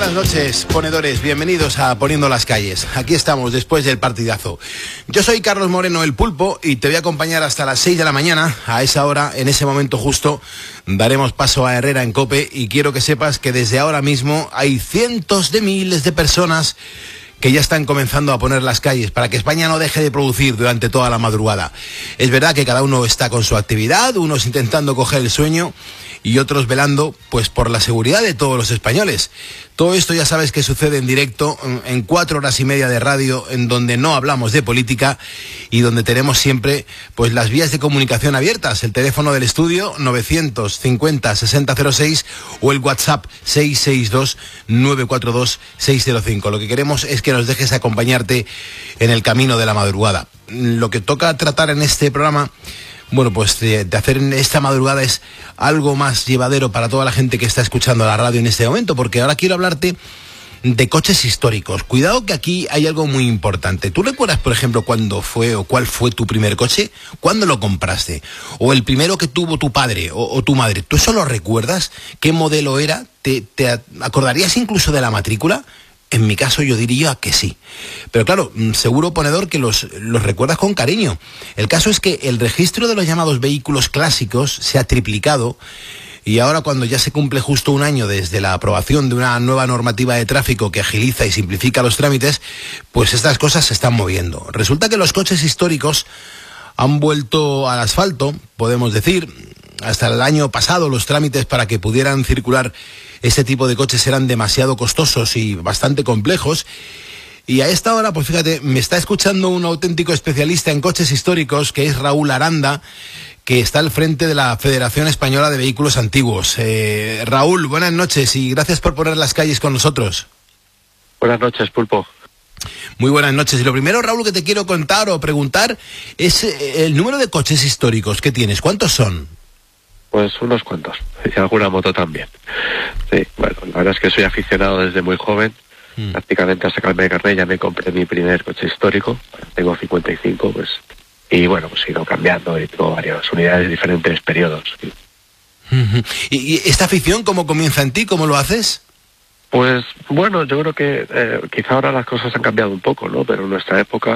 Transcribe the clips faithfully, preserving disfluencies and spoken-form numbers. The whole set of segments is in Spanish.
buenas noches, ponedores. Bienvenidos a Poniendo las Calles. Aquí estamos después del partidazo. Yo soy Carlos Moreno, el Pulpo, y te voy a acompañar hasta las seis de la mañana. A esa hora, en ese momento justo, daremos paso a Herrera en COPE, y quiero que sepas que desde ahora mismo hay cientos de miles de personas que ya están comenzando a poner las calles para que España no deje de producir durante toda la madrugada. Es verdad que cada uno está con su actividad, unos intentando coger el sueño y otros velando pues por la seguridad de todos los españoles. Todo esto ya sabes que sucede en directo, en cuatro horas y media de radio, en donde no hablamos de política y donde tenemos siempre pues las vías de comunicación abiertas, el teléfono del estudio novecientos cincuenta sesenta cero seis o el WhatsApp seis seis dos nueve cuatro dos seis cero cinco. Lo que queremos es que nos dejes acompañarte en el camino de la madrugada. Lo que toca tratar en este programa, bueno, pues de, de hacer esta madrugada es algo más llevadero para toda la gente que está escuchando la radio en este momento, porque ahora quiero hablarte de coches históricos. Cuidado que aquí hay algo muy importante. ¿Tú recuerdas, por ejemplo, cuándo fue o cuál fue tu primer coche? ¿Cuándo lo compraste? ¿O el primero que tuvo tu padre o, o tu madre? ¿Tú eso lo recuerdas? ¿Qué modelo era? ¿Te, te acordarías incluso de la matrícula? En mi caso yo diría que sí. Pero claro, seguro, ponedor, que los, los recuerdas con cariño. El caso es que el registro de los llamados vehículos clásicos se ha triplicado, y ahora, cuando ya se cumple justo un año desde la aprobación de una nueva normativa de tráfico que agiliza y simplifica los trámites, pues estas cosas se están moviendo. Resulta que los coches históricos han vuelto al asfalto, podemos decir. Hasta el año pasado los trámites para que pudieran circular este tipo de coches eran demasiado costosos y bastante complejos. Y a esta hora, pues fíjate, me está escuchando un auténtico especialista en coches históricos, que es Raúl Aranda, que está al frente de la Federación Española de Vehículos Antiguos. Eh, Raúl, buenas noches y gracias por poner las calles con nosotros. Buenas noches, Pulpo. Muy buenas noches. Y lo primero, Raúl, que te quiero contar o preguntar es eh, el número de coches históricos que tienes. ¿Cuántos son? Pues unos cuantos, y alguna moto también. Sí, bueno, la verdad es que soy aficionado desde muy joven. Mm. Prácticamente a sacarme de carnet ya me compré mi primer coche histórico. Tengo cincuenta y cinco, pues, y bueno, pues he ido cambiando y tengo varias unidades de diferentes periodos. Sí. Mm-hmm. ¿Y, ¿Y esta afición cómo comienza en ti? ¿Cómo lo haces? Pues bueno, yo creo que eh, quizá ahora las cosas han cambiado un poco, ¿no? Pero en nuestra época,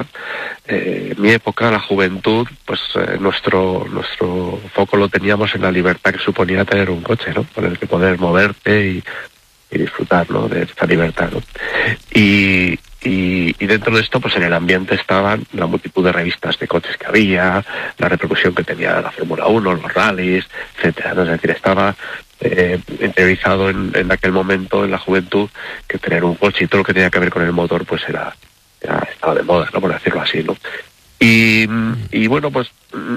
eh, mi época, la juventud, pues eh, nuestro nuestro foco lo teníamos en la libertad que suponía tener un coche, ¿no? Con el que poder moverte y, y disfrutar, ¿no? De esta libertad, ¿no? Y, y, y dentro de esto, pues en el ambiente estaban la multitud de revistas de coches que había, la repercusión que tenía la Fórmula uno, los rallies, etcétera, ¿no? Es decir, estaba Eh, interiorizado en, en aquel momento, en la juventud, que tener un coche y todo lo que tenía que ver con el motor pues era, era estaba de moda, ¿no? Por decirlo así, ¿no? Y, y bueno, pues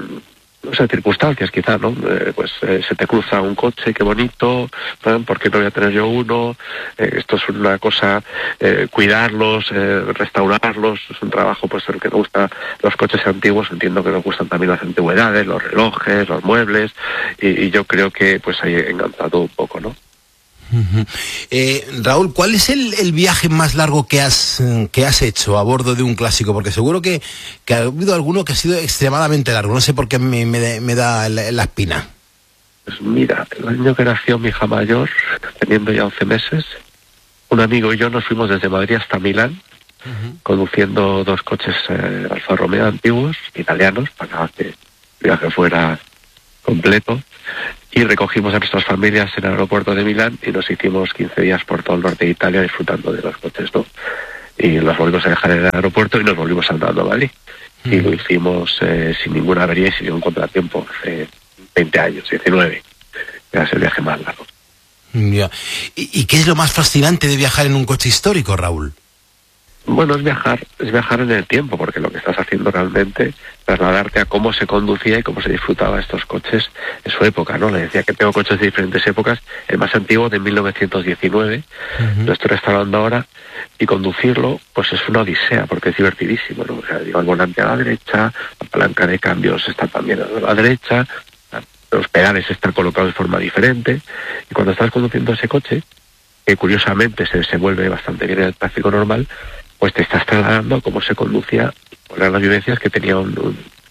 no sé, circunstancias quizá, ¿no? Eh, pues eh, se te cruza un coche, qué bonito, ¿no? ¿Por qué no voy a tener yo uno? Eh, esto es una cosa, eh, cuidarlos, eh, restaurarlos, es un trabajo pues el que nos gusta los coches antiguos. Entiendo que nos gustan también las antigüedades, los relojes, los muebles, y, y yo creo que pues ahí he enganchado un poco, ¿no? Uh-huh. Eh, Raúl, ¿cuál es el, el viaje más largo que has que has hecho a bordo de un clásico? Porque seguro que, que ha habido alguno que ha sido extremadamente largo. No sé por qué me, me, me da la, la espina. Pues mira, el año que nació mi hija mayor, teniendo ya once meses, un amigo y yo nos fuimos desde Madrid hasta Milán, uh-huh, conduciendo dos coches eh, Alfa Romeo antiguos, italianos, para que el viaje fuera completo. Y recogimos a nuestras familias en el aeropuerto de Milán y nos hicimos quince días por todo el norte de Italia disfrutando de los coches, ¿no? Y los volvimos a dejar en el aeropuerto y nos volvimos andando a Madrid. Mm. Y lo hicimos eh, sin ninguna avería y sin ningún contratiempo, hace veinte años, diecinueve. Era el viaje más largo. Yeah. ¿Y, ¿Y qué es lo más fascinante de viajar en un coche histórico, Raúl? Bueno, es viajar, es viajar en el tiempo, porque lo que estás haciendo realmente es trasladarte a cómo se conducía y cómo se disfrutaba estos coches en su época, ¿no? Le decía que tengo coches de diferentes épocas, el más antiguo de mil novecientos diecinueve, uh-huh, lo estoy restaurando ahora, y conducirlo, pues es una odisea, porque es divertidísimo, ¿no? O sea, lleva el volante a la derecha, la palanca de cambios está también a la derecha, los pedales están colocados de forma diferente, y cuando estás conduciendo ese coche, que curiosamente se desenvuelve bastante bien en el tráfico normal, pues te estás trasladando a cómo se conducía, por las vivencias que tenía un, un,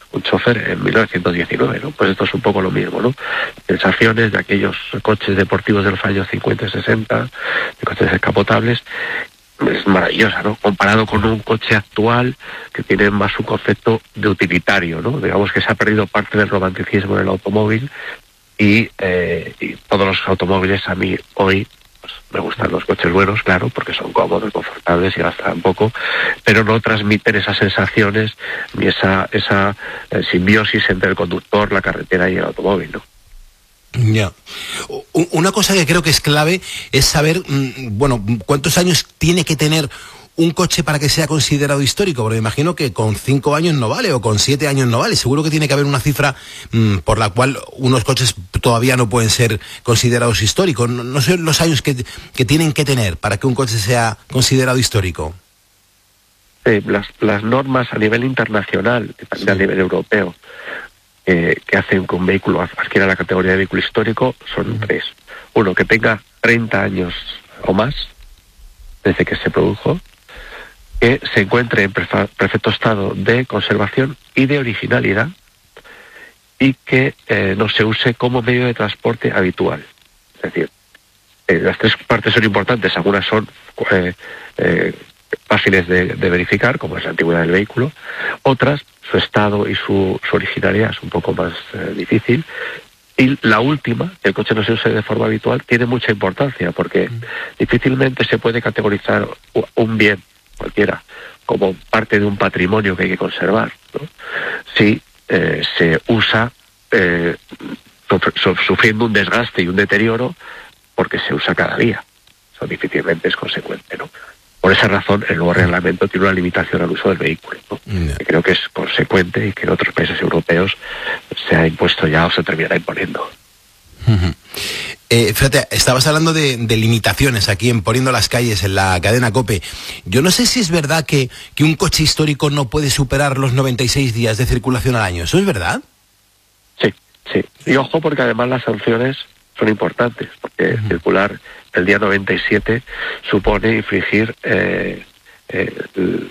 un chofer en mil novecientos diecinueve, ¿no? Pues esto es un poco lo mismo, ¿no? Sensaciones de aquellos coches deportivos de los años cincuenta y sesenta, de coches descapotables, es maravillosa, ¿no? Comparado con un coche actual que tiene más un concepto de utilitario, ¿no? Digamos que se ha perdido parte del romanticismo del automóvil y, eh, y todos los automóviles a mí hoy pues, me gustan los coches buenos, claro, porque son cómodos, confortables y gastan poco, pero no transmiten esas sensaciones ni esa esa eh, simbiosis entre el conductor, la carretera y el automóvil, ¿no? Ya. Una cosa que creo que es clave es saber, bueno, cuántos años tiene que tener un coche para que sea considerado histórico, porque me imagino que con cinco años no vale o con siete años no vale. Seguro que tiene que haber una cifra mmm, por la cual unos coches todavía no pueden ser considerados históricos. No, no sé los años que, que tienen que tener para que un coche sea considerado histórico. Sí, las, las normas a nivel internacional y también sí. a nivel europeo Eh, que hacen que un vehículo adquiera la categoría de vehículo histórico son uh-huh. tres. Uno, que tenga treinta años o más desde que se produjo, que se encuentre en perfe- perfecto estado de conservación y de originalidad y que eh, no se use como medio de transporte habitual. Es decir, eh, las tres partes son importantes, algunas son eh, eh, fáciles de, de verificar, como es la antigüedad del vehículo, otras su estado y su, su originalidad es un poco más eh, difícil, y la última, que el coche no se use de forma habitual, tiene mucha importancia, porque mm. difícilmente se puede categorizar un bien cualquiera como parte de un patrimonio que hay que conservar, ¿no? Si eh, se usa eh, sufriendo un desgaste y un deterioro porque se usa cada día. Eso difícilmente es consecuente, ¿no? Por esa razón, el nuevo reglamento tiene una limitación al uso del vehículo, ¿no? Yeah. Que creo que es consecuente y que en otros países europeos se ha impuesto ya o se terminará imponiendo. Uh-huh. Eh, fíjate, estabas hablando de, de limitaciones aquí en Poniendo las Calles, en la cadena COPE. Yo no sé si es verdad que, que un coche histórico no puede superar los noventa y seis días de circulación al año. ¿Eso es verdad? Sí, sí. Y ojo, porque además las sanciones son importantes, porque uh-huh. circular el día noventa y siete supone infringir eh, eh,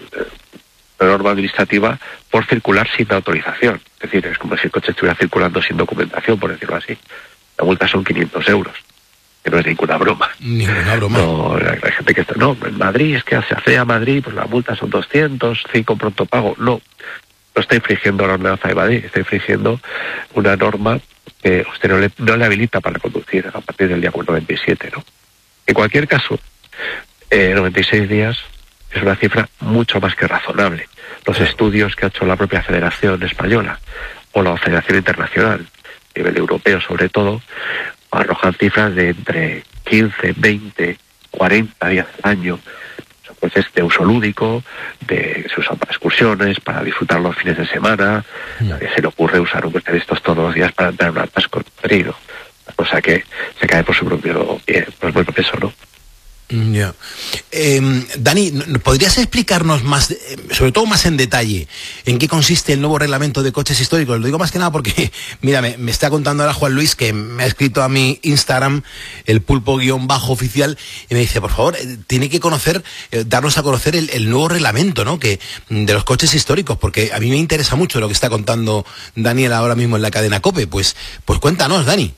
la norma administrativa por circular sin autorización. Es decir, es como si el coche estuviera circulando sin documentación, por decirlo así. La multa son quinientos euros, que no es ninguna broma. Ninguna broma. No, hay gente que está, no, en Madrid, es que se hace a Madrid, pues la multa son doscientos, cinco pronto pago. No, no está infringiendo la ordenanza de Madrid, está infringiendo una norma que usted no le, no le habilita para conducir a partir del día noventa y siete, ¿no? En cualquier caso, eh, noventa y seis días es una cifra mucho más que razonable. Los estudios que ha hecho la propia Federación Española o la Federación Internacional, a nivel europeo sobre todo, arrojan cifras de entre quince, veinte, cuarenta días al año. Son coches de uso lúdico, de, se usan para excursiones, para disfrutar los fines de semana. Mm. Nadie se le ocurre usar un coche de estos todos los días para entrar en un atasco perdido. Cosa que se cae por su propio pie, por su propio peso, ¿no? Ya. Yeah. Eh, Dani, ¿podrías explicarnos más, sobre todo más en detalle, en qué consiste el nuevo reglamento de coches históricos? Lo digo más que nada porque, mira, me, me está contando ahora Juan Luis, que me ha escrito a mi Instagram, el pulpo-oficial, y me dice, por favor, tiene que conocer, eh, darnos a conocer el, el nuevo reglamento, ¿no? Que, de los coches históricos, porque a mí me interesa mucho lo que está contando Daniel ahora mismo en la cadena COPE. Pues, pues cuéntanos, Dani.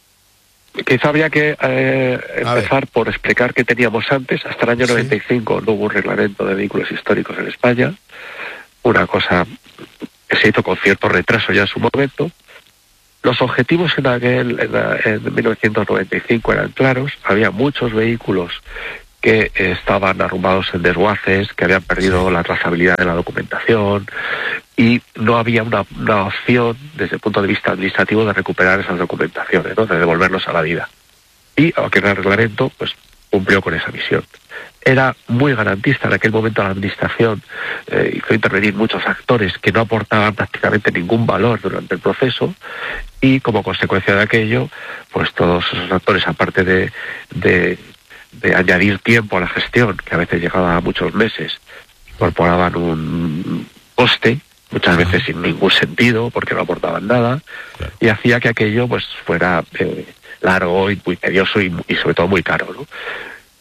Quizá habría que eh, empezar por explicar qué teníamos antes. Hasta el año sí. noventa y cinco no hubo un reglamento de vehículos históricos en España, una cosa que se hizo con cierto retraso ya en su momento. Los objetivos en aquel en, la, en mil novecientos noventa y cinco eran claros. Había muchos vehículos que eh, estaban arrumbados en desguaces, que habían perdido sí. la trazabilidad de la documentación, y no había una, una opción desde el punto de vista administrativo de recuperar esas documentaciones, ¿no? De devolverlos a la vida. Y aquel reglamento pues cumplió con esa misión. Era muy garantista en aquel momento. La administración eh, hizo intervenir muchos actores que no aportaban prácticamente ningún valor durante el proceso, y como consecuencia de aquello, pues todos esos actores, aparte de, de, de añadir tiempo a la gestión, que a veces llegaba a muchos meses, incorporaban un coste, muchas veces sin ningún sentido, porque no aportaban nada, claro. y hacía que aquello pues fuera eh, largo y muy tedioso y, y sobre todo muy caro, ¿no?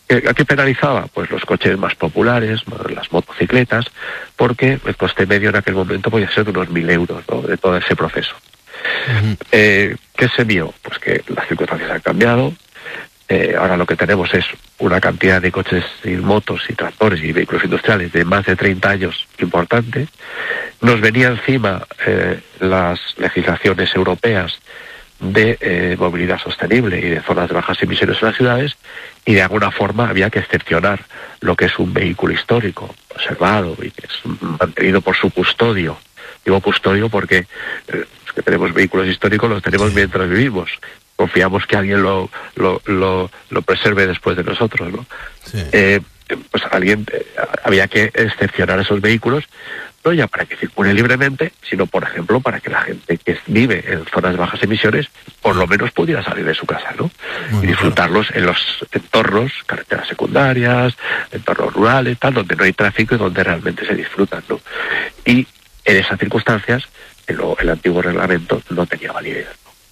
¿A qué penalizaba? Pues los coches más populares, las motocicletas, porque el coste medio en aquel momento podía ser de unos mil euros, ¿no?, de todo ese proceso. Uh-huh. Eh, ¿Qué se vio? Pues que las circunstancias han cambiado. Eh, ahora lo que tenemos es una cantidad de coches y motos y tractores y vehículos industriales de más de treinta años importante. Nos venía encima eh, las legislaciones europeas de eh, movilidad sostenible y de zonas de bajas emisiones en las ciudades, y de alguna forma había que excepcionar lo que es un vehículo histórico, conservado y que es mantenido por su custodio. Digo custodio porque eh, los que tenemos vehículos históricos los tenemos mientras vivimos. Confiamos que alguien lo, lo, lo, lo preserve después de nosotros, ¿no? Sí. Eh, pues alguien eh, había que excepcionar esos vehículos, no ya para que circule libremente, sino, por ejemplo, para que la gente que vive en zonas de bajas emisiones por lo menos pudiera salir de su casa, ¿no? Bueno, y disfrutarlos claro. En los entornos, carreteras secundarias, entornos rurales, tal, donde no hay tráfico y donde realmente se disfrutan, ¿no? Y en esas circunstancias, el, el antiguo reglamento no tenía validez.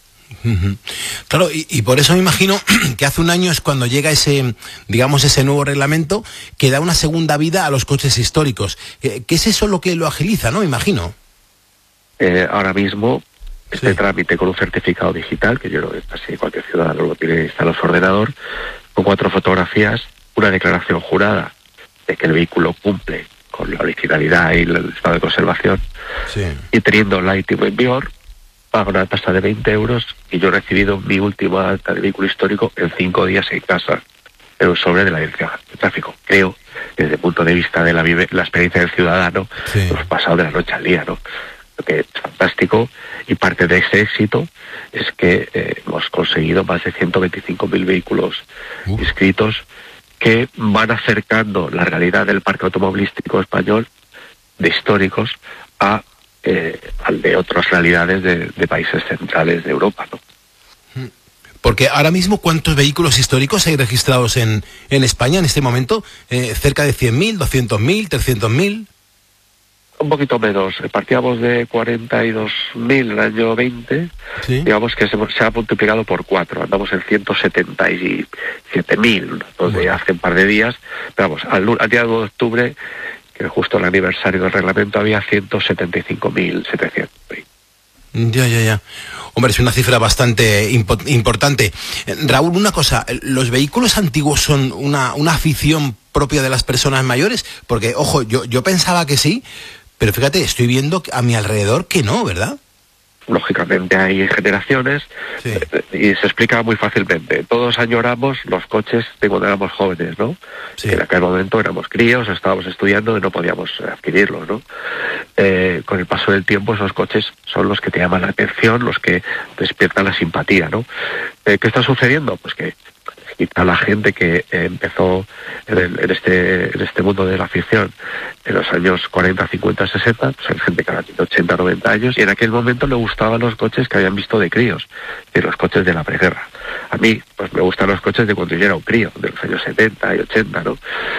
Claro, y, y por eso me imagino que hace un año es cuando llega ese, digamos, ese nuevo reglamento que da una segunda vida a los coches históricos. ¿Qué, qué es eso lo que lo agiliza, no? Imagino. Eh, ahora mismo, este sí. trámite con un certificado digital, que yo creo que casi cualquier ciudadano lo tiene instalado en su ordenador, con cuatro fotografías, una declaración jurada de que el vehículo cumple con la originalidad y el estado de conservación, sí. y teniendo la I T V en vigor, pago una tasa de veinte euros y yo he recibido mi última alta de vehículo histórico en cinco días en casa, en un sobre de la dirección de tráfico. Creo, desde el punto de vista de la, vive, la experiencia del ciudadano, sí. hemos pasado de la noche al día, ¿no? Lo que es fantástico, y parte de ese éxito es que eh, hemos conseguido más de ciento veinticinco mil vehículos uh. inscritos que van acercando la realidad del parque automovilístico español de históricos a Eh, al de otras realidades de, de países centrales de Europa, ¿no? Porque ahora mismo, ¿cuántos vehículos históricos hay registrados en, en España en este momento? Eh, ¿Cerca de cien mil, doscientos mil, trescientos mil? Un poquito menos. Partíamos de cuarenta y dos mil en el año veinte, ¿sí? Digamos que se, se ha multiplicado por cuatro. Andamos en ciento setenta y siete mil, bueno. de hace un par de días. Pero vamos, al, al día dos de octubre, que justo el aniversario del reglamento, había ciento setenta y cinco mil setecientos. Ya, ya, ya. Hombre, es una cifra bastante impo importante. Raúl, una cosa, ¿los vehículos antiguos son una, una afición propia de las personas mayores? Porque, ojo, yo, yo pensaba que sí, pero fíjate, estoy viendo a mi alrededor que no, ¿verdad? Lógicamente hay generaciones, sí. y se explica muy fácilmente. Todos añoramos los coches de cuando éramos jóvenes, ¿no? Sí. En aquel momento éramos críos, estábamos estudiando y no podíamos adquirirlos, ¿no? Eh, con el paso del tiempo esos coches son los que te llaman la atención, los que despiertan la simpatía, ¿no? Eh, ¿Qué está sucediendo? Pues que quizá la gente que eh, empezó en, el, en, este, en este mundo de la afición en los años cuarenta, cincuenta, sesenta, pues hay gente que ahora tiene ochenta, noventa años, y en aquel momento le gustaban los coches que habían visto de críos, de los coches de la preguerra. A mí, pues me gustan los coches de cuando yo era un crío, de los años setenta y ochenta, ¿no?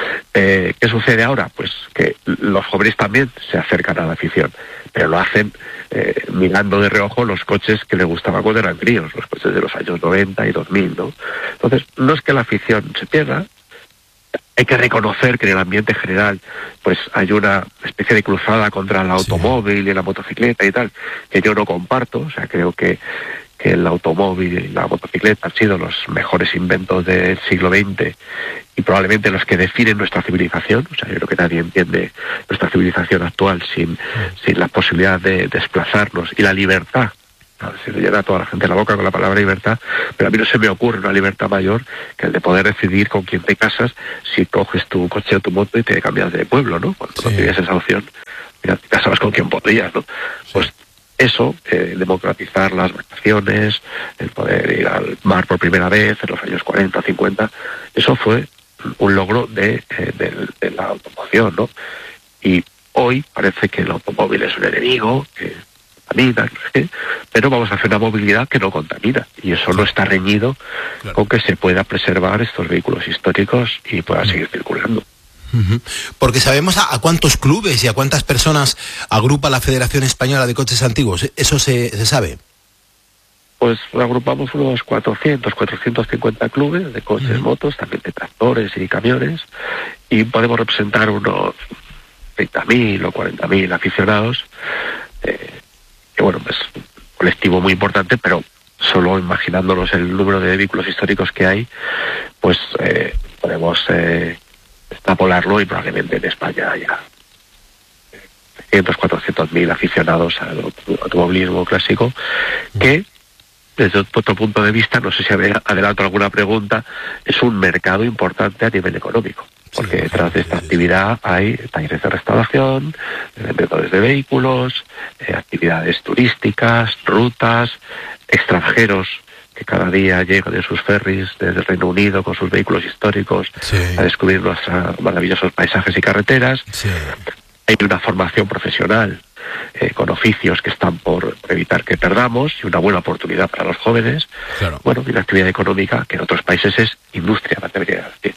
Eh, ¿Qué sucede ahora? Pues que los jóvenes también se acercan a la afición, pero lo hacen eh, mirando de reojo los coches que les gustaban cuando eran críos, los coches de los años noventa y dos mil, ¿no? Entonces, no es que la afición se pierda, hay que reconocer que en el ambiente general pues hay una especie de cruzada contra el automóvil, sí, y la motocicleta y tal, que yo no comparto. O sea, creo que, que el automóvil y la motocicleta han sido los mejores inventos del siglo veinte y probablemente los que definen nuestra civilización. O sea, yo creo que nadie entiende nuestra civilización actual sin, sin la posibilidad de desplazarnos y la libertad. Se le llena a toda la gente la boca con la palabra libertad, pero a mí no se me ocurre una libertad mayor que el de poder decidir con quién te casas, si coges tu coche o tu moto y te cambias de pueblo, ¿no? Cuando sí. no tenías esa opción, mira, te casabas con quien podías, ¿no? Sí. Pues eso, eh, democratizar las vacaciones, el poder ir al mar por primera vez en los años cuarenta, cincuenta, eso fue un logro de, eh, de, de la automoción, ¿no? Y hoy parece que el automóvil es un enemigo, que contamina, pero vamos a hacer una movilidad que no contamina, y eso no está reñido claro. con que se pueda preservar estos vehículos históricos y puedan seguir circulando. Uh-huh. Porque sabemos a, a cuántos clubes y a cuántas personas agrupa la Federación Española de Coches Antiguos. ¿Eso se, se sabe? pues agrupamos unos cuatrocientos, cuatrocientos cincuenta clubes de coches, uh-huh. motos, también de tractores y camiones, y podemos representar unos treinta mil o cuarenta mil aficionados, eh, que bueno, es un colectivo muy importante, pero solo imaginándonos el número de vehículos históricos que hay, pues eh, podemos eh, extrapolarlo y probablemente en España haya trescientos, cuatrocientos mil aficionados al automovilismo clásico, que desde otro punto de vista, no sé si adelanto alguna pregunta, es un mercado importante a nivel económico, porque sí, detrás de esta actividad hay talleres de restauración, vendedores de vehículos, eh, actividades turísticas, rutas, extranjeros que cada día llegan en sus ferries desde el Reino Unido con sus vehículos históricos, sí, a descubrir nuestros maravillosos paisajes y carreteras. Sí. Hay una formación profesional eh, con oficios que están por evitar que perdamos, y una buena oportunidad para los jóvenes. Claro. Bueno, y una actividad económica que en otros países es industria, me atrevería a decir.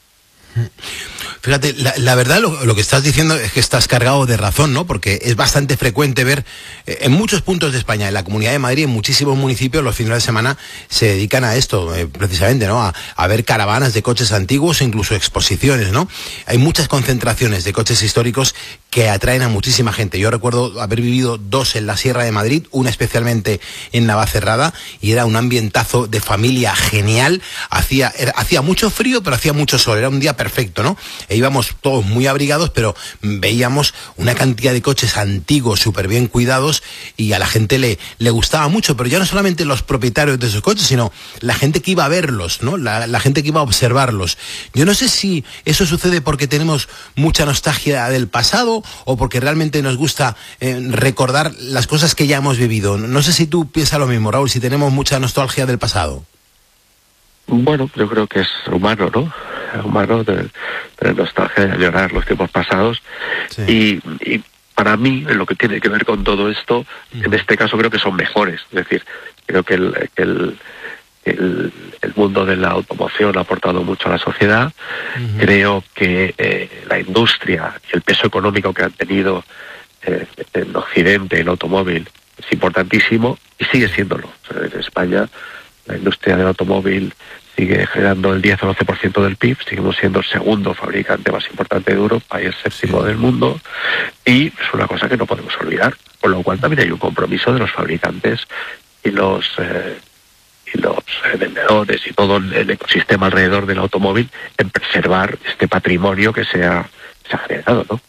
Fíjate, la, la verdad lo, lo que estás diciendo es que estás cargado de razón, ¿no? Porque es bastante frecuente ver eh, en muchos puntos de España, en la Comunidad de Madrid, en muchísimos municipios, los fines de semana se dedican a esto, eh, precisamente, ¿no? A, a ver caravanas de coches antiguos e incluso exposiciones, ¿no? Hay muchas concentraciones de coches históricos que atraen a muchísima gente. Yo recuerdo haber vivido dos en la Sierra de Madrid, una especialmente en Navacerrada, y era un ambientazo de familia genial. Hacía, era, hacía mucho frío, pero hacía mucho sol, era un día perfecto, ¿no? E íbamos todos muy abrigados, pero veíamos una cantidad de coches antiguos, súper bien cuidados, y a la gente le, le gustaba mucho, pero ya no solamente los propietarios de esos coches, sino la gente que iba a verlos, ¿no? La, la gente que iba a observarlos. Yo no sé si eso sucede porque tenemos mucha nostalgia del pasado o porque realmente nos gusta eh, recordar las cosas que ya hemos vivido. No sé si tú piensas lo mismo, Raúl, si tenemos mucha nostalgia del pasado. Bueno, yo creo que es humano, ¿no? Es humano de, de nostalgia, de llorar los tiempos pasados. Sí. Y, y para mí, en lo que tiene que ver con todo esto, uh-huh. en este caso creo que son mejores. Es decir, creo que el, que el, el, el mundo de la automoción ha aportado mucho a la sociedad. Uh-huh. Creo que eh, la industria y el peso económico que han tenido eh, en Occidente, el automóvil, es importantísimo y sigue siéndolo. O sea, en España la industria del automóvil sigue generando el diez o doce por ciento del P I B, seguimos siendo el segundo fabricante más importante de Europa y el séptimo sí. del mundo, y es una cosa que no podemos olvidar, con lo cual también hay un compromiso de los fabricantes y los eh, y los eh, vendedores y todo el ecosistema alrededor del automóvil en preservar este patrimonio que se ha, se ha generado, ¿no?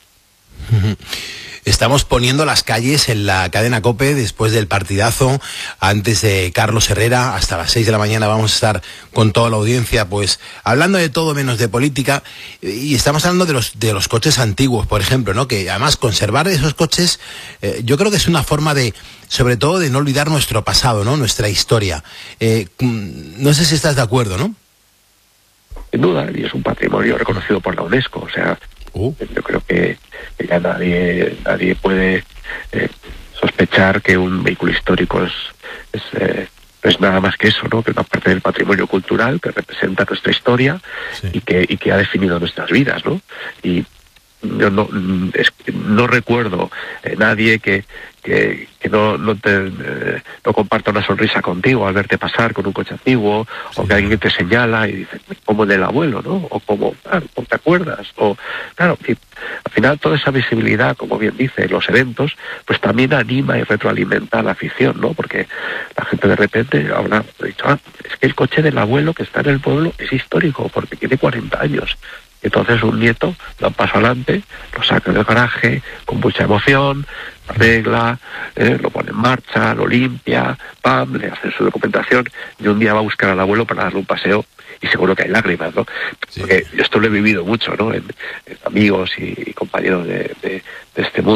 Estamos poniendo las calles en la cadena COPE después del partidazo, antes de Carlos Herrera, hasta las seis de la mañana vamos a estar con toda la audiencia, pues hablando de todo menos de política, y estamos hablando de los de los coches antiguos, por ejemplo, ¿no? Que además conservar esos coches, eh, yo creo que es una forma de, sobre todo, de no olvidar nuestro pasado, ¿no? Nuestra historia. Eh, no sé si estás de acuerdo, ¿no? Sin duda, y es un patrimonio reconocido por la UNESCO, o sea, uh. yo creo que ya nadie nadie puede eh, sospechar que un vehículo histórico es, es, eh, no es nada más que eso, ¿no? Que una parte del patrimonio cultural que representa nuestra historia sí. y que y que ha definido nuestras vidas, ¿no? Y yo no es, no recuerdo eh, nadie que que, que no no te eh, no comparta una sonrisa contigo al verte pasar con un coche antiguo, sí. o que alguien te señala y dice como del abuelo, ¿no? O como, claro, ¿te acuerdas? O claro, y al final toda esa visibilidad, como bien dice, los eventos, pues también anima y retroalimenta a la afición, ¿no? Porque la gente de repente habrá dicho, ah, es que el coche del abuelo que está en el pueblo es histórico porque tiene cuarenta años. Entonces un nieto da un paso adelante, lo saca del garaje con mucha emoción, lo arregla, eh, lo pone en marcha, lo limpia, pam, le hace su documentación y un día va a buscar al abuelo para darle un paseo y seguro que hay lágrimas, ¿no? Sí. Porque esto lo he vivido mucho, ¿no? En, en amigos y, y compañeros de, de, de este mundo.